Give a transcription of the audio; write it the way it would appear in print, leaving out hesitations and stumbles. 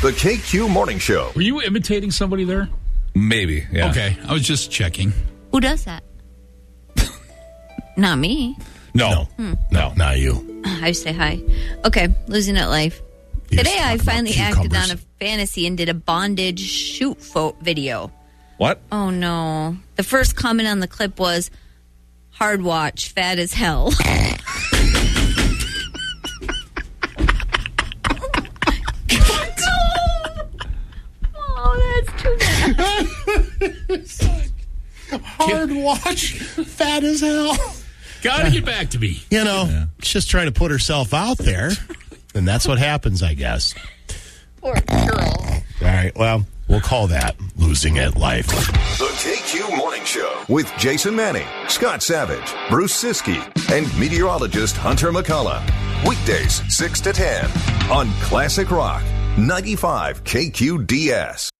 The KQ Morning Show. Were you imitating somebody there? Maybe, yeah. Okay, I was just checking. Who does that? Not me. No, not you. I say hi. Okay, losing it life. Today I finally acted on a fantasy and did a bondage shoot video. What? Oh no. The first comment on the clip was, hard watch, fat as hell. Oh, that's too bad. Hard watch, fat as hell. Gotta get back to me. You know, she's just trying to put herself out there, and that's what happens, I guess. Poor girl. All right, well, we'll call that losing at life. The KQ Morning Show with Jason Manning, Scott Savage, Bruce Siskey, and meteorologist Hunter McCullough. Weekdays 6 to 10 on Classic Rock 95 KQDS.